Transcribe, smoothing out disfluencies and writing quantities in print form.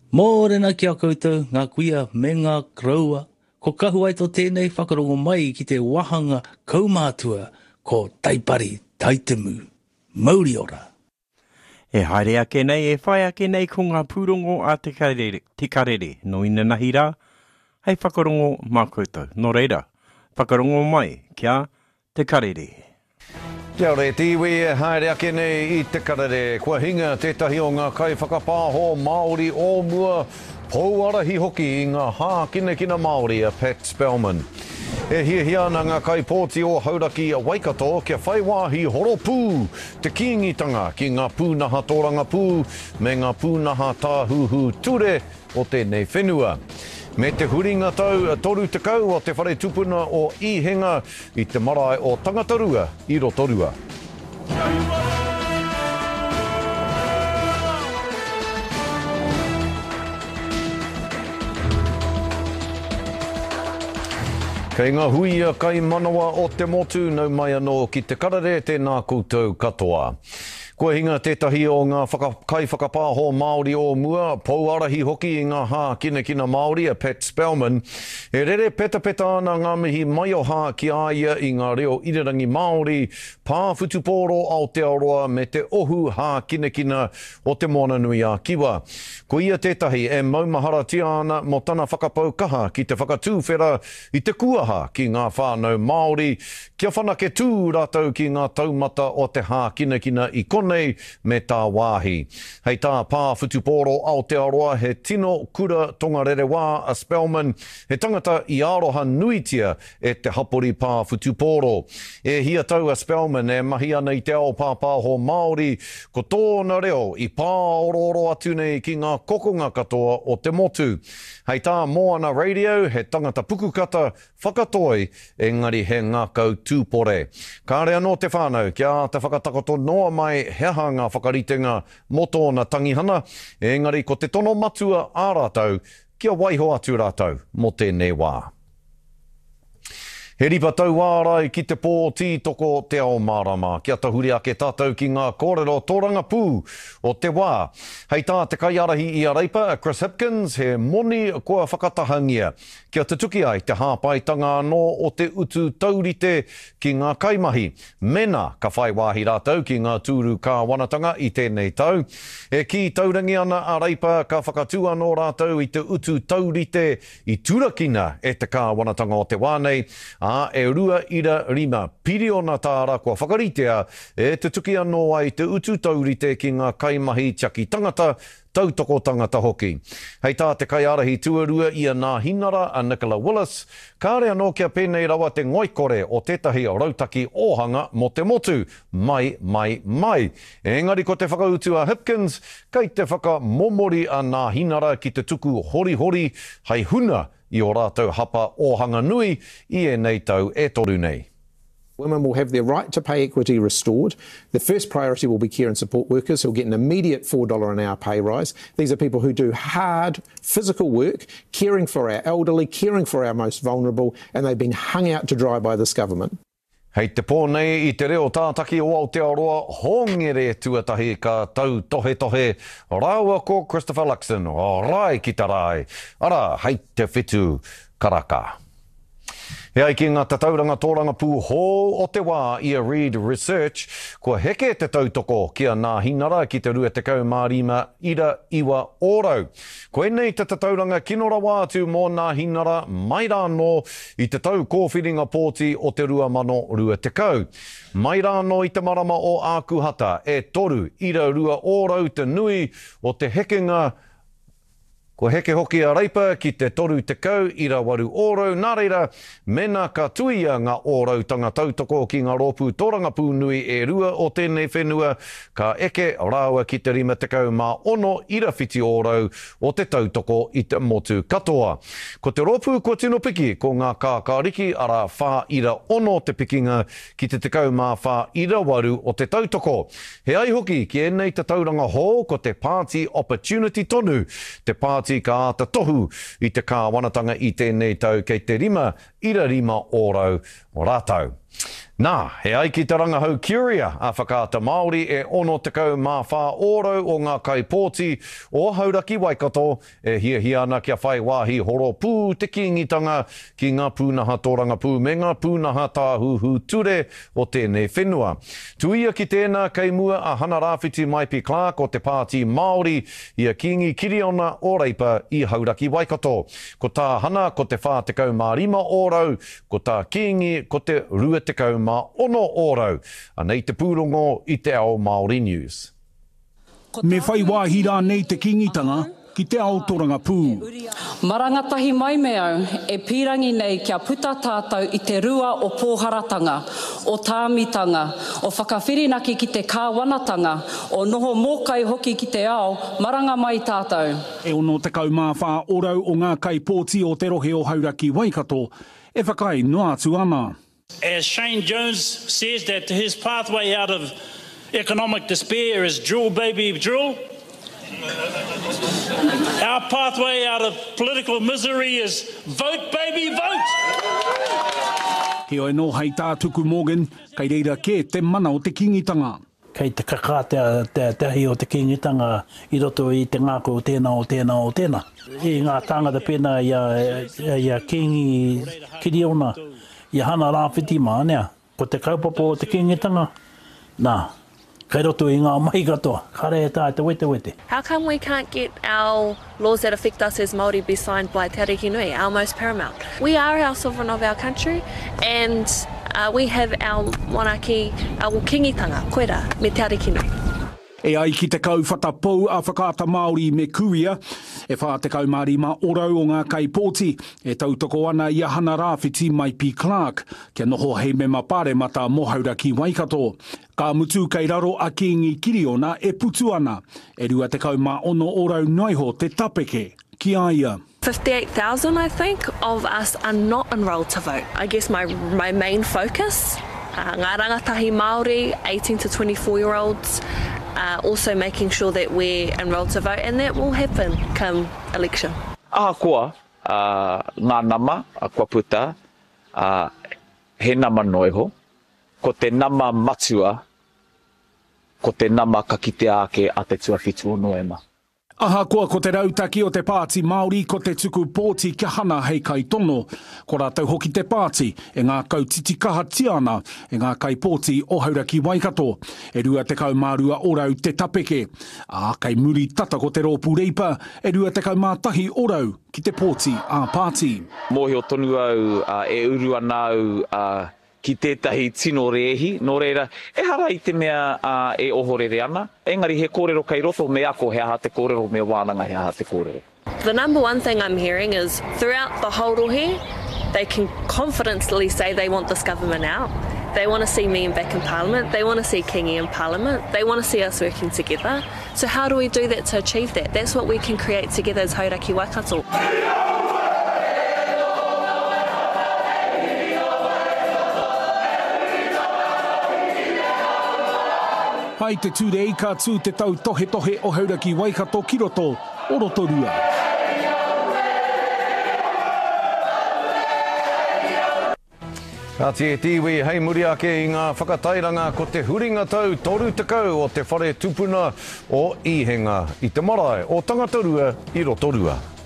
Mōrena ki a koutou, ngā kuia me ngā kraua, ko kahu ai tō tēnei whakarongo mai ki te wahanga kaumātua ko Taipari Taitemu. Mauri ora. E haere ake nei, e whai ake nei ko ngā pūrongo a te karere. No ina nahi rā, hei whakarongo mā koutou. No reira, whakarongo mai kia te karere. Kia ore, tiwi e haere ake nei I te karere. Kua hinga tētahi o ngā kai whakapāho Māori o mua pouarahi hoki I ngā hākinekina Māori a Pat Spellman. E hiahia na ngā kai pōti o Hauraki a Waikato kia whaiwāhi horopū te kiingitanga ki ngā pūnaha tōranga pū me ngā pūnaha tāhuhu ture o tēnei whenua. Me te huringa tau toru te kau o te whare tupuna o Ihenga I te marae o Tangatarua I Rotorua. Kei ngā huia kai manawa o te motu nau mai anō ki te karare tēnā koutou katoa. Kua hinga tētahi o ngā kai whakapāho Māori o mua, pouarahi hoki I ngā hākinekina Māori a Pat Spellman. E rere peta ana ngā mihi mai o hā ki aia I ngā reo irirangi Māori, pāwhutupōro Aotearoa me te ohu hākinekina o te moana nui a Kiwa. Ko ia tētahi e maumahara tiana mo tana whakapau kaha ki te whakatūwhera I te kuaha ki ngā whānau Māori, kia whanake tū rātou ki ngā taumata o te hākinekina I konei me tā wāhi. Hei tā pāwhutupōro Aotearoa he tino kura tongarere wā a Spellman, he tangata I aroha nuitia e te hapori pāwhutupōro. E hia tau a Spellman e mahi ana I te ao pāpāho Māori, ko tōna reo I pāororo atu nei ki ngā kokonga katoa o te motu. Hei tā Moana Radio, he tangata pukukata whakatoi, engari he ngākau tūpore. Kāre anō te whānau, kia te whakatakoto noa mai he hanga whakaritenga mo tōna tangihana, engari ko te tono matua ā rātou, kia waiho atu rātou mo tēnei wā. He ripa tau wārai ki te pō tītoko te ao mārama. Kia tahuri ake tātou ki ngā kōrero tōranga pū o te wā. Hei tā te kaiarahi I a reipa, Chris Hipkins, he moni kua whakatahangia. Kia te tuki ai te hāpaitanga anō o te utu taurite ki ngā kaimahi. Mena ka whai wāhi rātou ki ngā tūru kāwanatanga I tēnei tau. E ki taurangi ana a reipa ka whakatū anō rātou I te utu taurite I turakina e te kāwanatanga o te wānei. E rua ira rima piriona tāra kua whakaritea e te tuki anō ai te utu taurite ki ngā kaimahi tiaki tangata, tautoko tangata hoki. Hei tā te kaiarahi tuarua I a nā hinara a Nicola Willis, kāre anō kia pēnei rawa te ngoikore o tētahi o rautaki ohanga mo te motu, mai. Engari ko te whakautu a Hipkins, kei te whakamomori a nā hinara ki te tuku hori, hei huna I o rātou hapa ohanga nui I e nei tau e toru nei. Women will have their right to pay equity restored. The first priority will be care and support workers who will get an immediate $4 an hour pay rise. These are people who do hard physical work, caring for our elderly, caring for our most vulnerable, and they've been hung out to dry by this government. Hei te pōnei I te reo tātaki o Aotearoa, hongere tuatahi ka tau tohe, rāua ko Christopher Luxon, o rai ki ta rai, ara hei te whitu karaka. He ai ki ngā tauranga tōranga pū hō o te wā I a Reid Research, kua heke te tautoko kia nā hinara ki te rua te kau mārima ira iwa ōrau. Ko enei te tauranga kinora wātu mō nā hinara mai rāno I te tau kōwhiringa pōti o te rua mano rua te kau. Mai rāno I te marama o Ākuhata e toru ira rua ōrau te nui o te hekenga. Ko heke hoki a reipa ki te toru te kau ira waru ōrau, nā reira mena ka tuia ngā ōrau tanga tautoko ki ngā rōpū tōranga pū nui e rua o tēnei whenua, ka eke rāua ki te rima te kau mā ono ira whiti ōrau o te tautoko I te motu katoa. Ko te rōpū kua tino piki ko ngā kākāriki ara whā ira ono te pikinga ki te kau mā whā ira waru o te tautoko. He ai hoki ki enei te tauranga hō ko te Party Opportunity tonu, te Party ka ata tohu I te kāwanatanga I tēnei tau kei te rima ira rima ōrau o rātau. Nā, he ai ki te rangahau Curia a whakaata Māori e ono tekau mā whā ōrau o ngā kaipōti o Hauraki Waikato e hia ana kia whai wāhi horo pū te kingitanga ki ngā pūnaha tōranga pū me ngā pūnaha tāhuhu ture o tēnei whenua. Tuia ki tēnā kei mua a Hana Rāwhiti Maipi Clark o te pāti Māori ia kingi kiriona o reipa i Hauraki Waikato. Ko tā hana ko te whā tekau mā rima ōrau, ko tā kingi ko te rua tekau mā ono ōrau. Anei te pūrongo i te ao Māori News. Me whai wāhi rā nei te kingitanga ki te ao tōranga pū. Marangatahi mai me au e pīrangi nei kia puta tātou i te rua o pōharatanga, o tāmitanga, o whakawhirinaki ki te kāwanatanga, o noho mōkai hoki ki te ao, maranga mai tātou. E ono te kau mā whā orau o ngā kaipōti o te rohe o Hauraki Waikato, e whakai noa atu ana. As Shane Jones says that his pathway out of economic despair is drill, baby, drill. Our pathway out of political misery is vote, baby, vote. He oi no hei tā tuku Morgan, kei reira ke te mana o te kingitanga. Kei te kaka te ahi o te kingitanga i roto i te ngāko o tēnā o tēnā o tēnā. I ngā tāngata pēnā ia kingi kiriona. I Hana Rāwhiti mānea, ko te kaupapa o te kingitanga, nā, kei roto i ngā mai katoa, kare e tā te wete wete. How come we can't get our laws that affect us as Māori be signed by Te Ariki Nui, our most paramount? We are our sovereign of our country, and we have our monarchy, our kingitanga, koera, me Te Ariki Nui. E ai ki te kau whatapau a whakaata Māori me Kuia, e wha te kau mārima orau o ngā kaipōti, e tautoko ana i Hana Rāwhiti Maipi Clark, kia noho hei me mapare mata mo Hauraki Waikato. Ka mutu kei raro a kingi kiriona e putu ana, e rua te kau mā ono orau naiho te tapeke, ki aia. 58,000, I think, of us are not enrolled to vote. I guess my main focus, ngā rangatahi Māori, 18 to 24-year-olds, also making sure that we're enrolled to vote, and that will happen come election. Ahakoa, ngā nama, kua puta, he nama noiho, ko te nama matua, ko te nama ka kite ake a te tuawhitu o Noema. Ahakoa ko te rautaki o te pāti Māori ko te tuku pōti kia hana hei kai tono. Ko rātou hoki te pāti e ngā kautiti kaha tiana e ngā kai pōti o Hauraki Waikato. E rua te kau mārua orau te tapeke. Kai muri tata ko te rōpū reipa e rua te kau mātahi orau ki te pōti a pāti. Mōhi o tonu au e uru anau ki tētahi tino rehi, nō reira, e hara i te mea e ohorere ana. Engari he kōrero kei roto me ako he aha te kōrero me wānanga he aha te kōrero. The number one thing I'm hearing is throughout the whole rohe, they can confidently say they want this government out. They want to see me back in Parliament. They want to see Kingi in Parliament. They want to see us working together. So how do we do that to achieve that? That's what we can create together as Hauraki Waikato. Hai te ture i ka tū te tau tohe o Hauraki Waikato ki roto o Rotorua. Ka te tiwi, hei muri ake i ngā whakatairanga ko te huringa tau toru tekau o te whare tupuna o Ihenga i te marae o Tangatarua i Rotorua.